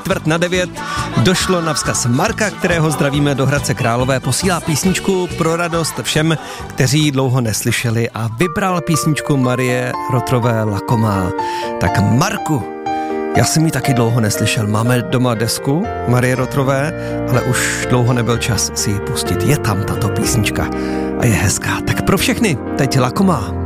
8:45 došlo na vzkaz Marka, kterého zdravíme do Hradce Králové. Posílá písničku pro radost všem, kteří ji dlouho neslyšeli a vybral písničku Marie Rotrové Lakomá. Tak Marku, já jsem ji taky dlouho neslyšel. Máme doma desku Marie Rotrové, ale už dlouho nebyl čas si ji pustit. Je tam tato písnička a je hezká. Tak pro všechny, teď Lakomá.